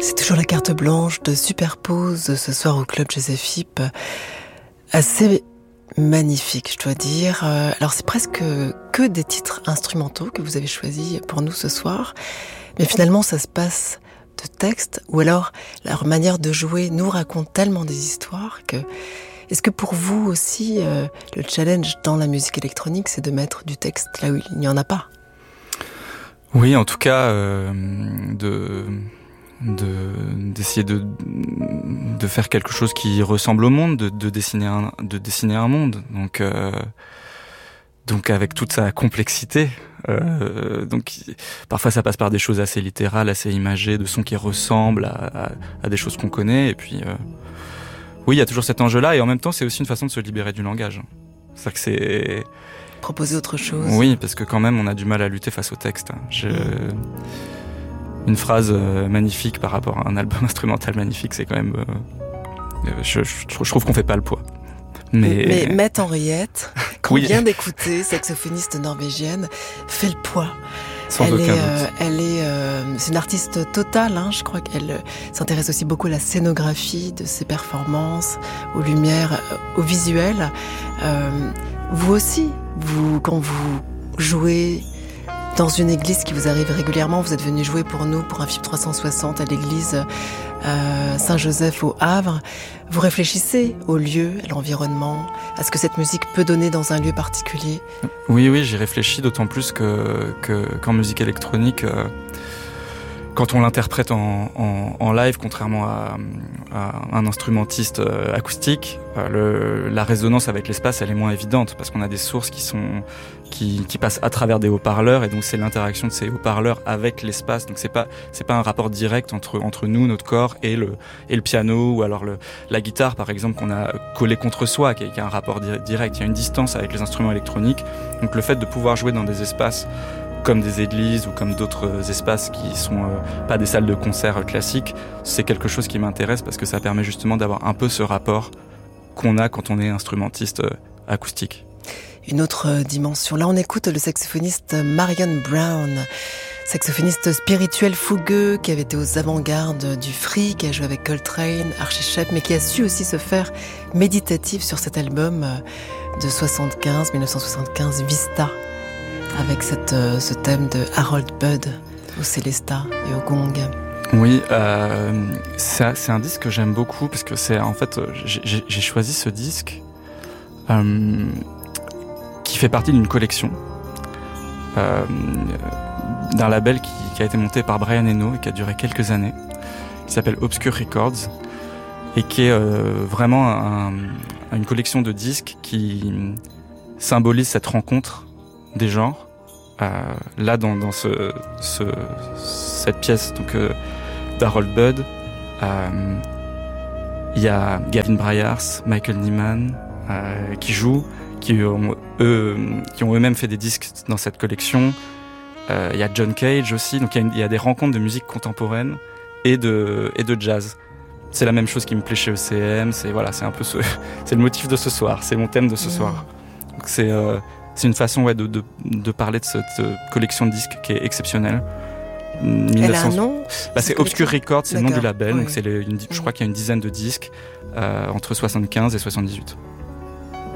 C'est toujours la carte blanche de Superpose ce soir au Club Joseph-Philippe. Assez magnifique, je dois dire. Alors c'est presque que des titres instrumentaux que vous avez choisis pour nous ce soir. Mais finalement ça se passe de textes, ou alors leur manière de jouer nous raconte tellement des histoires que... Est-ce que pour vous aussi, le challenge dans la musique électronique, c'est de mettre du texte là où il n'y en a pas ? Oui, en tout cas, d'essayer de faire quelque chose qui ressemble au monde, de dessiner un monde. Donc avec toute sa complexité. Donc parfois ça passe par des choses assez littérales, assez imagées, de sons qui ressemblent à des choses qu'on connaît. Et puis oui, il y a toujours cet enjeu-là, et en même temps c'est aussi une façon de se libérer du langage. C'est-à-dire que c'est proposer autre chose. Oui, parce que quand même on a du mal à lutter face au texte. Une phrase magnifique par rapport à un album instrumental magnifique, c'est quand même je trouve qu'on fait pas le poids. Mais Mette Henriette, qu'on oui. vient d'écouter, saxophoniste norvégienne, fait le poids. Sans aucun doute. C'est une artiste totale, je crois qu'elle s'intéresse aussi beaucoup à la scénographie de ses performances, aux lumières, au visuel. Vous aussi, quand vous jouez dans une église qui vous arrive régulièrement, vous êtes venu jouer pour nous, pour un FIP 360 à l'église Saint-Joseph au Havre. Vous réfléchissez au lieu, à l'environnement, à ce que cette musique peut donner dans un lieu particulier. Oui, j'y réfléchis, d'autant plus qu'en musique électronique, quand on l'interprète en live, contrairement à un instrumentiste acoustique, la résonance avec l'espace, elle est moins évidente, parce qu'on a des sources qui passent à travers des haut-parleurs, et donc c'est l'interaction de ces haut-parleurs avec l'espace. Donc c'est pas un rapport direct entre nous, notre corps, et le piano, ou alors la guitare par exemple, qu'on a collé contre soi, qui a un rapport direct. Il y a une distance avec les instruments électroniques. Donc le fait de pouvoir jouer dans des espaces comme des églises ou comme d'autres espaces qui sont pas des salles de concert classiques, c'est quelque chose qui m'intéresse, parce que ça permet justement d'avoir un peu ce rapport qu'on a quand on est instrumentiste acoustique. Une autre dimension. Là, on écoute le saxophoniste Marion Brown, saxophoniste spirituel fougueux qui avait été aux avant-gardes du free, qui a joué avec Coltrane, Archie Shepp, mais qui a su aussi se faire méditatif sur cet album de 1975, Vista, avec ce thème de Harold Budd au Célesta et au gong. Oui, c'est un disque que j'aime beaucoup, parce que j'ai choisi ce disque qui fait partie d'une collection d'un label qui a été monté par Brian Eno et qui a duré quelques années, qui s'appelle Obscure Records, et qui est vraiment une collection de disques qui symbolise cette rencontre des genres. Là, dans cette pièce d'Harold Budd, il y a Gavin Bryars, Michael Nyman qui jouent, qui ont eux-mêmes fait des disques dans cette collection. Il y a John Cage aussi, donc il y a des rencontres de musique contemporaine et de jazz. C'est la même chose qui me plaît chez ECM, c'est un peu c'est le motif de ce soir, c'est mon thème de ce soir. Donc c'est une façon de parler de cette collection de disques qui est exceptionnelle. Elle a un nom ? C'est Obscure Records, c'est le nom du label. Oui. Donc je crois qu'il y a une dizaine de disques entre 75 et 78.